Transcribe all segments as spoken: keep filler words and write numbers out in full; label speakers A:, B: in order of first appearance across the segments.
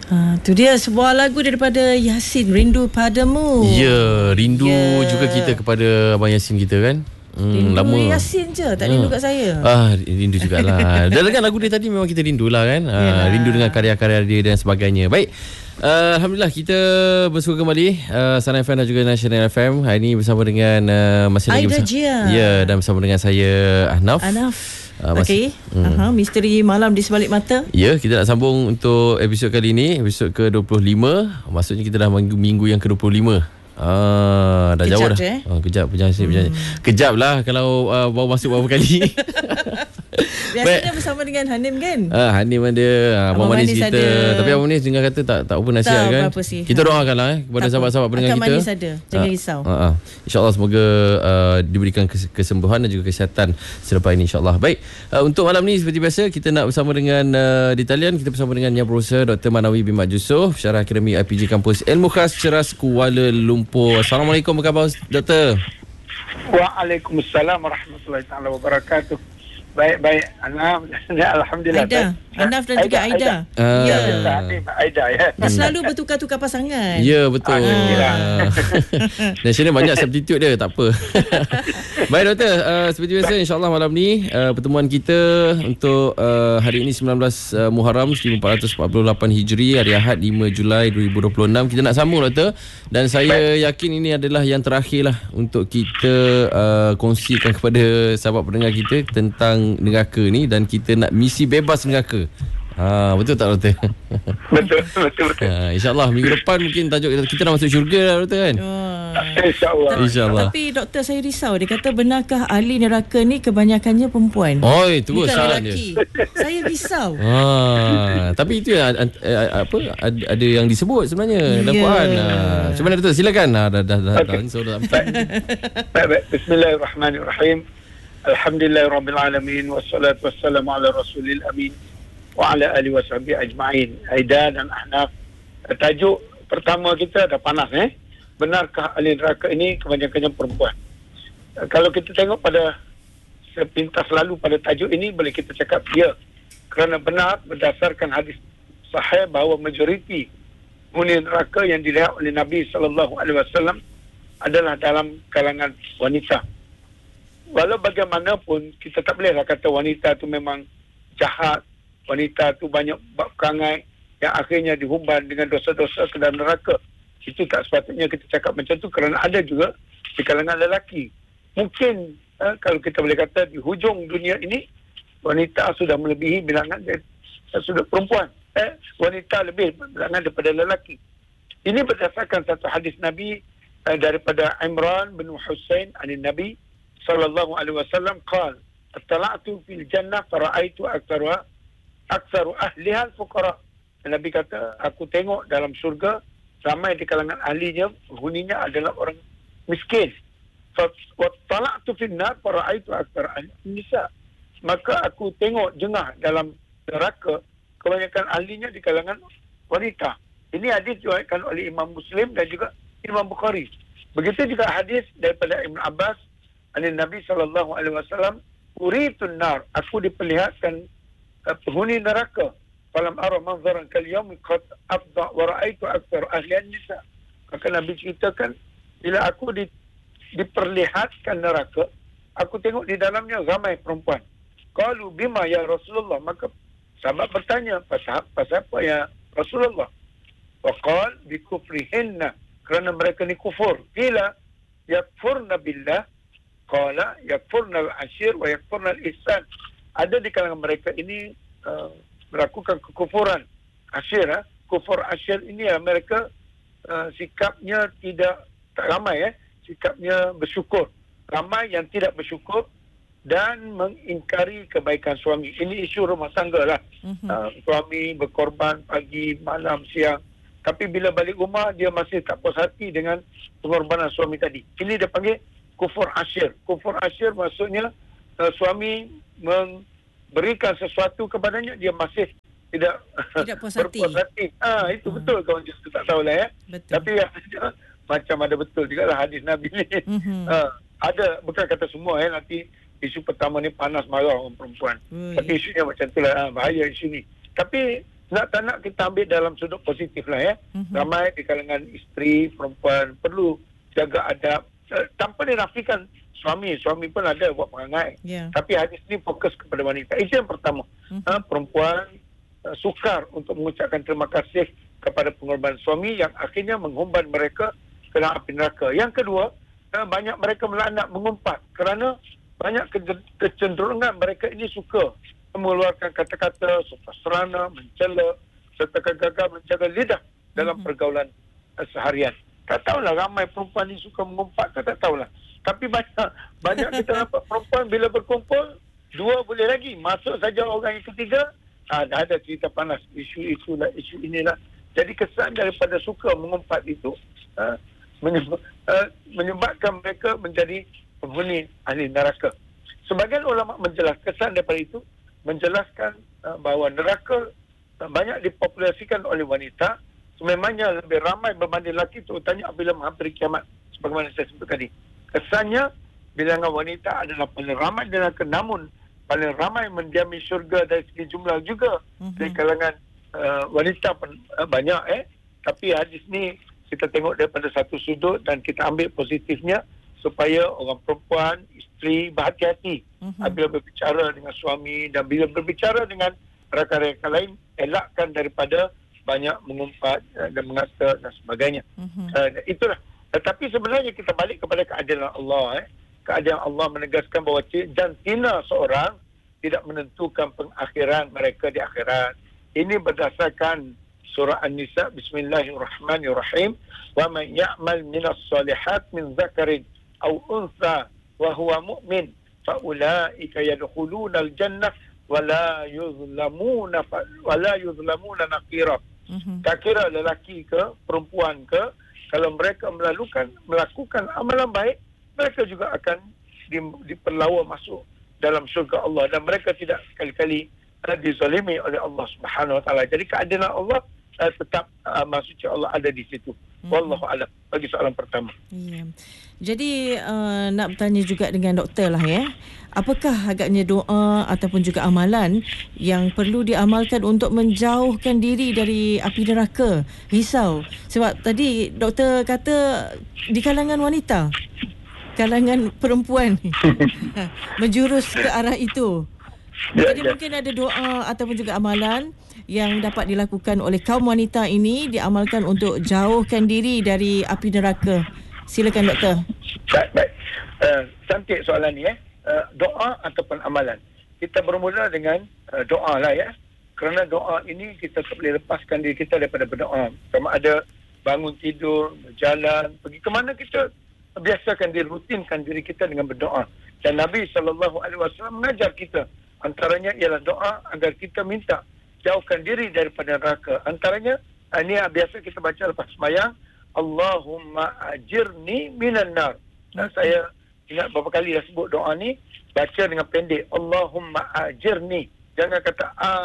A: Ha, tu dia sebuah lagu daripada Yasin, Rindu Padamu.
B: Ya, rindu
A: Ya.
B: juga kita kepada Abang Yasin kita kan. Hmm,
A: Rindu
B: lama.
A: Yasin je, tak rindu kat saya.
B: Ah, rindu jugalah. Dan dengan lagu dia tadi memang kita rindulah kan. Ah, rindu dengan karya-karya dia dan sebagainya. Baik. Uh, Alhamdulillah kita bersua kembali uh, Sana F M dan juga National F M. Hari ini bersama dengan uh, masih lagi
A: Aida
B: bersama,
A: Jia.
B: Ya, dan bersama dengan saya Ahnaf.
A: Ahnaf.
B: Uh,
A: Okey.
B: hmm.
A: Aha, misteri malam di sebalik mata.
B: Ya, kita nak sambung untuk episod kali ini, episod ke dua puluh lima. Maksudnya kita dah minggu, minggu yang ke dua puluh lima. Ah, dah
A: kejap
B: jauh dah.
A: Je, eh?
B: Oh, kejap berjalan sini berjalan. Kejap lah kalau uh, baru masuk beberapa kali.
A: Biasanya bersama dengan Hanim kan?
B: Ah, Hanim ada, ah, Abang Manis,
A: Manis
B: kita.
A: ada.
B: Tapi Abang Manis dengar kata tak tak apa nasihat
A: Tak
B: kan.
A: apa sih.
B: Kita doakanlah eh kepada
A: Tak
B: sahabat-sahabat
A: apa.
B: pendengar
A: Akan
B: kita.
A: Manis ada. Jangan
B: Ah,
A: risau.
B: ah, ah. InsyaAllah semoga uh, diberikan kes- kesembuhan dan juga kesihatan selepas ini insyaAllah. Baik, uh, untuk malam ni seperti biasa kita nak bersama dengan uh, di talian kita bersama dengan Yang Berusaha Doktor Manawi bin Mat Yusof, Syarah Akademi I P G Kampus Ilmu Khas Ceras Kuala Lumpur. Assalamualaikum, apa khabar Doktor?
C: Waalaikumsalam warahmatullahi taala wabarakatuh. Baik-baik, Ahnaf. Alhamdulillah.
A: Aida, Ahnaf dan juga Aida.
B: Ah.
A: Ya.
C: Aida ya.
A: Dia selalu bertukar-tukar pasangan.
B: Ya, betul.
C: Alhamdulillah.
B: Nasional banyak substitute dia, tak apa. Baik doktor, uh, seperti biasa insyaAllah malam ni uh, pertemuan kita untuk uh, hari ini sembilan belas uh, Muharram seribu empat ratus empat puluh lapan Hijri, hari Ahad lima Julai dua ribu dua puluh enam. Kita nak sambung doktor, dan saya yakin ini adalah yang terakhir lah untuk kita uh, kongsikan kepada sahabat pendengar kita tentang neraka ni, dan kita nak misi bebas neraka. Ha, betul tak doktor?
C: Betul, betul, betul.
B: Ha, InsyaAllah minggu depan mungkin tajuk kita dah masuk syurga lah doktor kan?
A: Oh.
C: InsyaAllah.
B: InsyaAllah.
A: Tapi doktor, saya risau. Dia kata benarkah ahli neraka ni kebanyakannya perempuan?
B: Oi, terus
A: Bukan
B: salah dia.
A: lelaki. Saya risau.
B: Ha, tapi itu yang apa ada, ada yang disebut sebenarnya dalam
A: Ya.
B: Quran. Ha, macam mana doktor? Silakan. Ha, dah dah dah, dah, so, dah
C: Baik, baik. Bismillahirrahmanirrahim. Alhamdulillahirabbil alamin wassalatu wassalamu ala rasulil amin wa ala alihi washabihi ajma'in. Aida dan Ahnaf, tajuk pertama kita dah panas eh. Benarkah ahli neraka ini kebanyakannya perempuan? Kalau kita tengok pada sepintas lalu pada tajuk ini, boleh kita cakap ya, kerana benar berdasarkan hadis sahih bahawa majoriti penghuni neraka yang dilihat oleh Nabi sallallahu alaihi wasallam adalah dalam kalangan wanita. Walau bagaimanapun kita tak bolehlah kata wanita tu memang jahat, wanita tu banyak buat perangai yang akhirnya dihumban dengan dosa-dosa ke dalam neraka. Itu tak sepatutnya kita cakap macam tu, kerana ada juga di kalangan lelaki. Mungkin eh, kalau kita boleh kata di hujung dunia ini wanita sudah melebihi bilangan dari, eh, sudah perempuan. Eh, wanita lebih bilangan daripada lelaki. Ini berdasarkan satu hadis Nabi eh, daripada Imran bin Husain anin Nabi sallallahu alaihi wasallam qala attala'tu fil jannah fara'aitu aktsaruha aktsaru ahliha al-fuqara. Nabi kata, aku tengok dalam syurga ramai di kalangan ahlinya, penghuninya adalah orang miskin. Fa wattala'tu fil nar fara'aitu aktsara an-nisa. Maka aku tengok jengah dalam neraka, kebanyakan ahlinya di kalangan wanita. Ini hadis diriwayatkan oleh Imam Muslim dan juga Imam Bukhari. Begitu juga hadis daripada Ibn Abbas dari Nabi sallallahu alaihi wasallam, uritun nar, aku diperlihatkan uh, penghuni neraka, falam ara manzaran kal yaum qad afdha wa ra'aitu aktsar ahli an-nisa. Maka Nabi ceritakan, bila aku di, diperlihatkan neraka, aku tengok di dalamnya ramai perempuan. Qalu bima ya Rasulullah, maka sahabat bertanya, pasal, pasal apa ya Rasulullah? Wa qala bi kufrihinna, kerana mereka ni kufur. Qila yakfurna billah, qala yakfurna al-ashir wa yakfurna al-ihsan. Ada di kalangan mereka ini uh, melakukan kekufuran ashir. Ha? Kufur ashir ini ya, mereka uh, sikapnya tidak, tak ramai eh, sikapnya bersyukur. Ramai yang tidak bersyukur dan mengingkari kebaikan suami. Ini isu rumah tangga lah. Mm-hmm. Uh, suami berkorban pagi, malam, siang. Tapi bila balik rumah, dia masih tak puas hati dengan pengorbanan suami tadi. Ini dia panggil kufur asyir. Kufur asyir maksudnya uh, suami memberikan sesuatu kepadanya, dia masih tidak,
A: tidak puas hati.
C: berpuas hati. Ah, itu hmm. betul kawan kita tak tahulah ya. Betul. Tapi ya, macam ada betul juga lah hadis Nabi ni. Mm-hmm. Uh, ada, bukan kata semua ya, nanti isu pertama ni panas marah orang perempuan. Mm. Tapi isunya macam itulah, ah, bahaya isu ni. Tapi nak tak nak kita ambil dalam sudut positif lah ya. Mm-hmm. Ramai di kalangan isteri, perempuan perlu jaga adab. Uh, tanpa dinafikan suami. Suami pun ada buat perangai. Yeah. Tapi hadis ni fokus kepada wanita. Itu yang pertama. Mm-hmm. Uh, perempuan uh, sukar untuk mengucapkan terima kasih kepada pengorbanan suami yang akhirnya menghumban mereka ke dalam api neraka. Yang kedua, uh, banyak mereka melaknat, mengumpat kerana banyak ke- kecenderungan mereka ini suka mengeluarkan kata-kata serta serana, mencela, serta gagal menjaga lidah dalam mm-hmm. pergaulan uh, seharian. Tak tahulah ramai perempuan ni suka mengumpat ke, tak tahulah. Tapi banyak banyak kita nampak perempuan bila berkumpul, dua boleh lagi. Masuk saja orang yang ketiga, ah, dah ada cerita panas, isu-isu lah, isu inilah. Jadi kesan daripada suka mengumpat itu uh, menyebab, uh, menyebabkan mereka menjadi penghuni ahli neraka. Sebagian ulama menjelaskan kesan daripada itu, menjelaskan uh, bahawa neraka uh, banyak dipopulasikan oleh wanita, sememangnya lebih ramai berbanding lelaki, terutamanya apabila menghampiri kiamat, sebagaimana saya sebut tadi. Kesannya bilangan wanita adalah paling ramai di neraka, namun paling ramai mendiami syurga dari segi jumlah juga. Mm-hmm. Dari kalangan uh, wanita pun uh, banyak eh tapi hadis ni kita tengok daripada satu sudut dan kita ambil positifnya supaya orang perempuan, isteri berhati-hati mm-hmm. bila berbicara dengan suami dan bila berbicara dengan rakan-rakan lain, elakkan daripada banyak mengumpat uh, dan mengata dan sebagainya. Mm-hmm. Uh, itulah. Tetapi sebenarnya kita balik kepada keadilan Allah. Eh. Keadilan Allah menegaskan bahawa jantina seorang tidak menentukan pengakhiran mereka di akhirat. Ini berdasarkan surah An-Nisa, Bismillahirrahmanirrahim. Wa man ya'mal minas salihat min zakarin aw untha wa huwa mu'min fa ulaika yadkhuluna al-jannah wa la yuzlamuna wa la yuzlamuna naqira. Mm-hmm. Tak kira lelaki ke perempuan ke, kalau mereka melakukan melakukan amalan baik, mereka juga akan di, diperlawa masuk dalam syurga Allah dan mereka tidak sekali-kali uh, dizalimi oleh Allah Subhanahu Wa Taala. Jadi keadilan Allah uh, tetap uh, maksudnya Allah ada di situ. Hmm. Wallahu a'lam. Bagi soalan pertama.
A: Ya. Jadi uh, nak bertanya juga dengan doktor lah ya. Apakah agaknya doa ataupun juga amalan yang perlu diamalkan untuk menjauhkan diri dari api neraka? Risau. Sebab tadi doktor kata di kalangan wanita, kalangan perempuan menjurus ke arah itu. Jadi mungkin ada doa ataupun juga amalan yang dapat dilakukan oleh kaum wanita ini diamalkan untuk jauhkan diri dari api neraka. Silakan doktor.
C: Baik, baik. Uh, cantik soalan ni eh. Uh, doa ataupun amalan. Kita bermula dengan uh, doa lah ya. Kerana doa ini kita tak boleh lepaskan diri kita daripada berdoa. Sama ada bangun tidur, berjalan, pergi ke mana, kita biasakan diri, rutinkan diri kita dengan berdoa. Dan Nabi sallallahu alaihi wasallam mengajar kita, antaranya ialah doa agar kita minta jauhkan diri daripada neraka. Antaranya ini biasa kita baca lepas sembahyang, Allahumma ajirni minan nar. Dan saya ingat beberapa kali dah sebut doa ni, baca dengan pendek, Allahumma ajirni. Jangan kata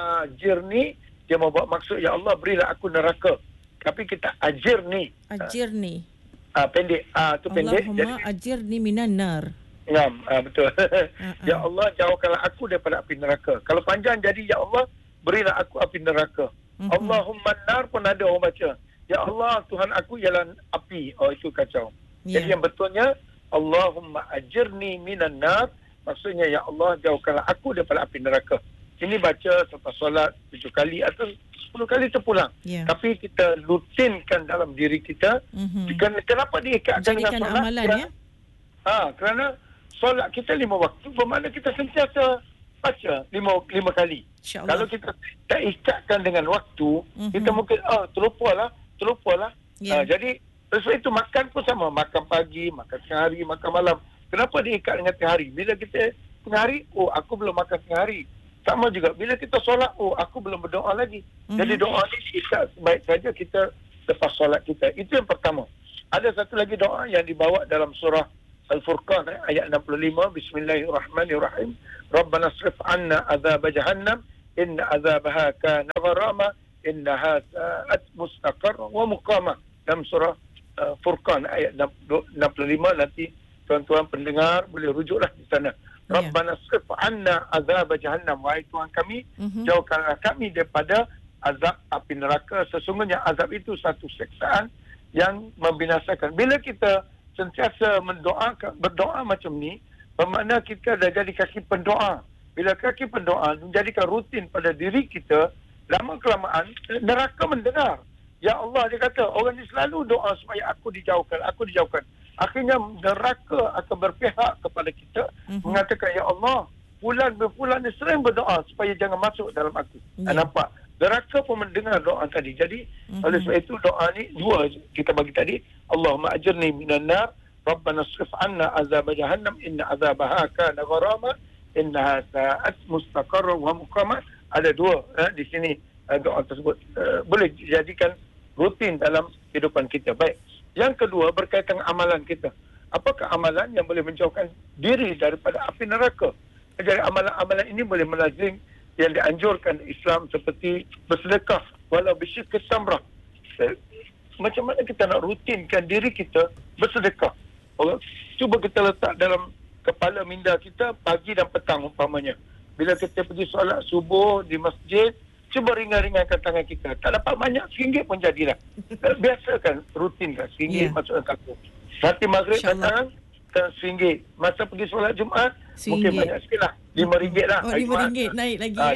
C: ajirni, dia mau buat maksud ya Allah berilah aku neraka. Tapi kita ajirni.
A: Ajirni.
C: Ah, pendek. Ah, tu pendek.
A: Allahumma ajirni minan nar.
C: Ya, ah, betul. Uh-uh. Ya Allah, jauhkanlah aku daripada api neraka. Kalau panjang jadi ya Allah, berilah aku api neraka. Uh-huh. Allahumma nar pun ada orang baca. Ya Allah, Tuhan aku ialah api. Oh, itu kacau. Yeah. Jadi yang betulnya, Allahumma ajirni minan nar. Maksudnya, ya Allah, jauhkanlah aku daripada api neraka. Ini baca selepas solat tujuh kali atau sepuluh kali terpulang. Yeah. Tapi kita rutinkan dalam diri kita. Uh-huh. Kenapa diikatkan
A: jadikan
C: dengan solat?
A: Amalan,
C: kerana,
A: ya?
C: ha, kerana solat kita lima waktu, bermakna kita sentiasa baca lima, lima kali. Kalau kita tak ikatkan dengan waktu, uh-huh. kita mungkin, ah, terlupalah, terlupalah. Yeah. Ha, jadi, sebab itu makan pun sama. Makan pagi, makan tengah hari, makan malam. Kenapa diikat dengan tengah hari? Bila kita tengah hari, oh, aku belum makan tengah hari. Sama juga, bila kita solat, oh, aku belum berdoa lagi. Uh-huh. Jadi doa ni kita baik saja kita lepas solat kita. Itu yang pertama. Ada satu lagi doa yang dibawa dalam surah Al-Furqan eh, ayat enam puluh lima, Bismillahirrahmanirrahim. Rabbana asrif anna azab jahannam inna azabaha kana gharama innaha sa'at mustaqar wa muqama. Dalam surah uh, Furqan ayat enam puluh lima, nanti tuan-tuan pendengar boleh rujuklah di sana. Yeah. Rabbana asrif anna azab jahannam, wahai Tuhan kami, uh-huh. jauhkanlah kami daripada azab api neraka. Sesungguhnya azab itu satu siksaan yang membinasakan. Bila kita sentiasa mendoakan, berdoa macam ni, bermakna kita dah jadi kaki pendoa. Bila kaki pendoa menjadikan rutin pada diri kita, lama kelamaan neraka mendengar. Ya Allah, dia kata, orang ni selalu doa supaya aku dijauhkan, aku dijauhkan. Akhirnya neraka akan berpihak kepada kita, mm-hmm. mengatakan, ya Allah, fulan berfulan ni sering berdoa supaya jangan masuk dalam aku. Yeah. Nampak? Neraka pun mendengar doa tadi. Jadi, mm-hmm. oleh sebab itu doa ni dua kita bagi tadi. Allahumma ajirni minan nar, Rabbana srif anna azab jahannam, inna azabaha kana gharama, innaha sa'at mustaqarra wa muqama. Ada dua eh, di sini eh, doa tersebut. Eh, boleh dijadikan rutin dalam kehidupan kita. Baik. Yang kedua berkaitan dengan amalan kita. Apakah amalan yang boleh menjauhkan diri daripada api neraka? Jadi amalan-amalan ini boleh melazim yang dianjurkan Islam seperti bersedekah walau bisyikis tamrah. Macam mana kita nak rutinkan diri kita bersedekah? Orang, cuba kita letak dalam kepala minda kita pagi dan petang umpamanya. Bila kita pergi solat subuh di masjid, cuba ringan-ringankan tangan kita. Tak dapat banyak, RM satu pun jadilah. Biasakan, rutinkan. RM satu yeah. masuk dalam kartu. Nanti maghrib datang, RM satu. Masa pergi solat Jumaat, Singgit. Mungkin banyak sikit lah. lima ringgit lah.
A: Oh, lima ringgit naik lagi
C: ha,
A: ya?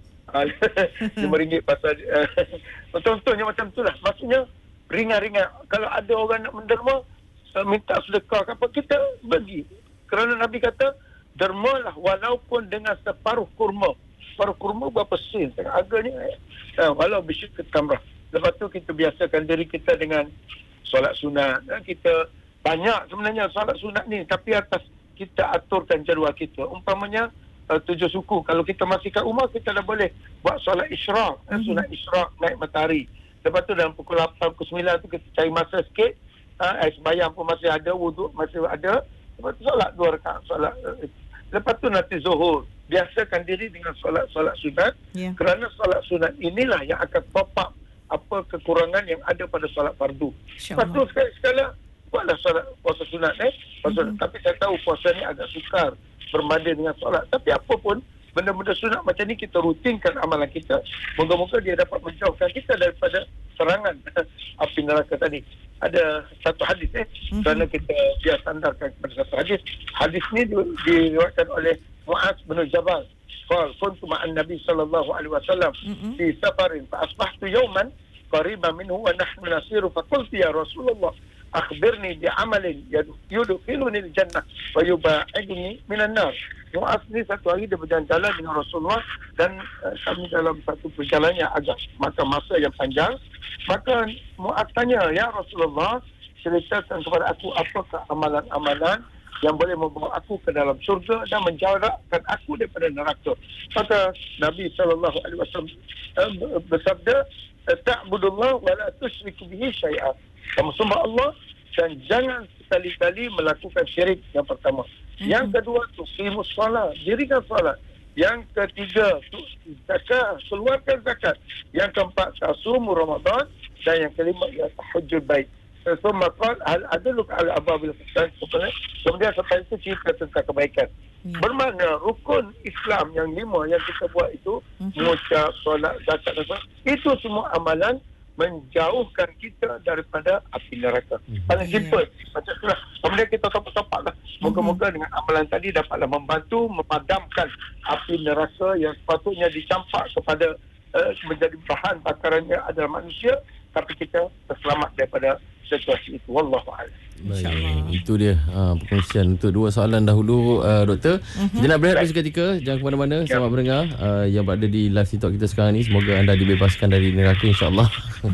C: lima ringgit pasal uh, betul-betulnya macam tu lah. Maksudnya ringan-ringan. Kalau ada orang nak menderma, uh, minta sedekah apa, kita bagi. Kerana Nabi kata, dermalah walaupun dengan separuh kurma. Separuh kurma berapa sen? Harganya uh, walau bisyik ketamrah. Lepas tu kita biasakan diri kita dengan solat sunat. Uh, kita banyak sebenarnya solat sunat ni, tapi atas kita aturkan jadual kita. Umpamanya uh, tujuh suku. Kalau kita masih kat rumah, kita dah boleh buat solat isyraq. Mm-hmm. Sunat isyraq naik matahari. Lepas tu dalam pukul lapan, pukul sembilan tu kita cari masa sikit. Uh, air sembahyang pun masih ada, wuduk masih ada. Lepas tu solat dua rakaat. Solat. Uh, lepas tu nanti zuhur. Biasakan diri dengan solat-solat sunat. Yeah. Kerana solat sunat inilah yang akan top up apa kekurangan yang ada pada solat fardu. Lepas tu sekali-sekala buatlah solat puasa sunat eh. Puasa, mm-hmm. Tapi saya tahu puasa ni agak sukar berbanding dengan solat. Tapi apa pun, benda-benda sunat macam ni kita rutinkan amalan kita. Moga-moga dia dapat menjauhkan kita daripada serangan api neraka tadi. Ada satu hadis eh. Mm-hmm. Kerana kita biar sandarkan kepada satu hadis. Hadis ni di, diriwayatkan oleh Mu'az bin Jabal. Qal kuntu ma'an Nabi sallallahu alaihi wasallam fi safarin fa asbahtu yawman qariban minhu wa nahnu nasiru fa qultu ya Rasulullah akhbirni bi amalin yudkhiluni al-jannah wa yubaiduni minan nar. Mu'az ni satu hari dia berjalan-jalan dengan Rasulullah dan uh, kami dalam satu perjalanan yang agak maka masa yang panjang. Maka Mu'az tanya, ya Rasulullah, ceritakan kepada aku apakah amalan-amalan yang boleh membawa aku ke dalam syurga dan menjauhkan aku daripada neraka. Maka Nabi sallallahu alaihi wasallam uh, bersabda, ta'budullah wa la tusyriku bihi syai'a. Kamu sembah Allah dan jangan sekali-kali melakukan syirik, yang pertama. Mm-hmm. Yang kedua, tuqimus solat, dirikan solat. Yang ketiga, zakat, keluarkan zakat. Yang keempat, tasumu Ramadan. Dan yang kelima, ya tahajjud bait. Summa qala hal adulluka ala ababil ihsan. Kemudian setelah itu cerita tentang kebaikan. Ya. Bermakna rukun Islam yang lima yang kita buat itu, mm-hmm. mengucap, solat, zakat dan solat, itu semua amalan menjauhkan kita daripada api neraka. Mm-hmm. Paling simple. Yeah. Macam itulah. Kemudian kita topak-topak lah. Moga-moga mm-hmm. dengan amalan tadi dapatlah membantu memadamkan api neraka yang sepatutnya dicampak kepada uh, menjadi bahan bakarannya adalah manusia, tapi kita terselamat daripada situasi itu. Wallahu'alam.
B: Baik, itu dia ha, perkongsian untuk dua soalan dahulu, uh, Doktor. Uh-huh. Kita nak berehat seketika. Jangan ke mana-mana. Ya. Selamat mendengar uh, yang berada di live TikTok kita sekarang ni. Semoga anda dibebaskan dari neraka, insyaAllah.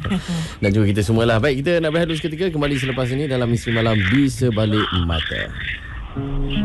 B: Dan juga kita semualah. Baik, kita nak berehat seketika. Kembali selepas ini dalam Misteri Malam di Sebalik Mata.